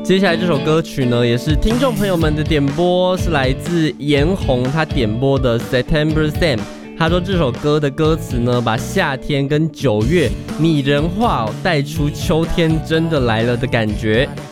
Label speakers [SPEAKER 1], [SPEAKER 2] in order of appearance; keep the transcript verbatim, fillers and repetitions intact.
[SPEAKER 1] 接下来这首歌曲呢，也是听众朋友们的点播，是来自颜红他点播的 September Sam。他说这首歌的歌词呢，把夏天跟九月拟人化，带出秋天真的来了的感觉。